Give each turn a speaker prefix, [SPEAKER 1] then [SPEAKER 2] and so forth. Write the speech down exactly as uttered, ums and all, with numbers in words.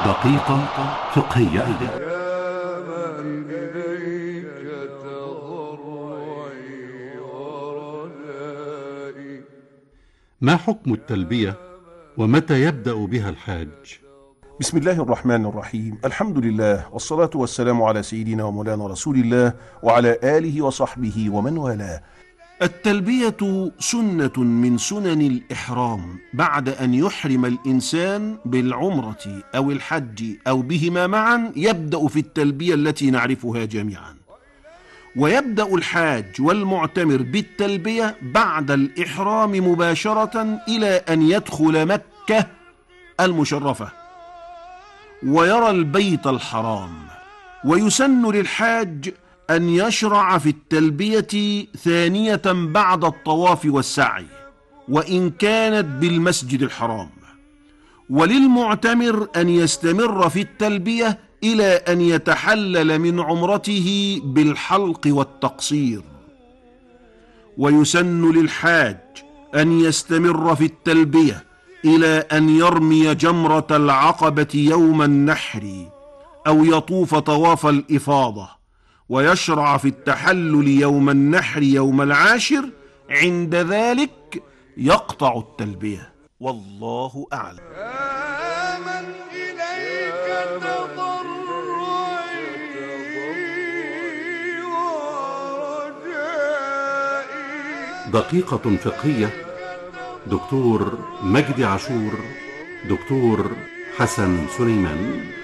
[SPEAKER 1] دقيقة فقهية.
[SPEAKER 2] يا من إليك تضرعي ورجائي.
[SPEAKER 1] ما حكم التلبية ومتى يبدأ بها الحاج؟
[SPEAKER 3] بسم الله الرحمن الرحيم. الحمد لله والصلاة والسلام على سيدنا ومولانا رسول الله وعلى آله وصحبه ومن والاه. التلبية سنة من سنن الإحرام بعد أن يحرم الإنسان بالعمرة أو الحج أو بهما معا، يبدأ في التلبية التي نعرفها جميعا. ويبدأ الحاج والمعتمر بالتلبية بعد الإحرام مباشرة إلى أن يدخل مكة المشرفة ويرى البيت الحرام. ويسن للحاج أن يشرع في التلبية ثانية بعد الطواف والسعي وإن كانت بالمسجد الحرام، وللمعتمر أن يستمر في التلبية إلى أن يتحلل من عمرته بالحلق والتقصير. ويسن للحاج أن يستمر في التلبية إلى أن يرمي جمرة العقبة يوم النحر أو يطوف طواف الإفاضة، ويشرع في التحلل يوم النحر يوم العاشر. عند ذلك يقطع التلبية، والله أعلم.
[SPEAKER 2] يا من إليك تضرعي ورجائي.
[SPEAKER 1] دقيقة فقهية. دكتور مجدي عاشور، دكتور حسن سليمان.